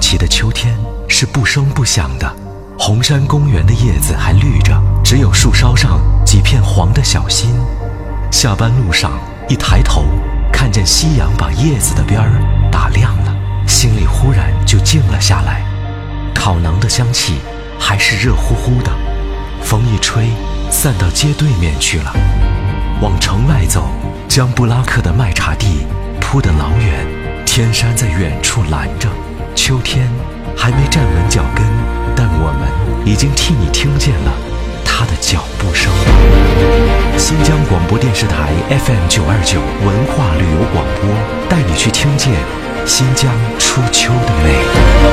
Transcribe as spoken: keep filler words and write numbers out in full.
奇的秋天是不声不响的，红山公园的叶子还绿着，只有树梢上几片黄的小心。下班路上一抬头，看见夕阳把叶子的边儿打亮了，心里忽然就静了下来。烤馕的香气还是热乎乎的，风一吹，散到街对面去了。往城外走，江布拉克的麦茶地铺得老远，天山在远处拦着。秋天还没站稳脚跟，但我们已经替你听见了他的脚步声。新疆广播电视台 F M 九二九文化旅游广播，带你去听见新疆初秋的美。